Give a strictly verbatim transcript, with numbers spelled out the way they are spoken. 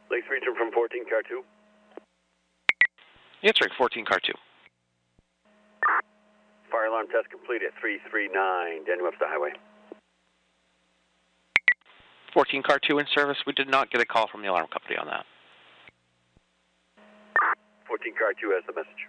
Lakes Region from fourteen, car two. Answering fourteen, car two. Fire alarm test complete at three three nine Daniel Webster Highway. fourteen, car two in service. We did not get a call from the alarm company on that. fourteen, car two has the message.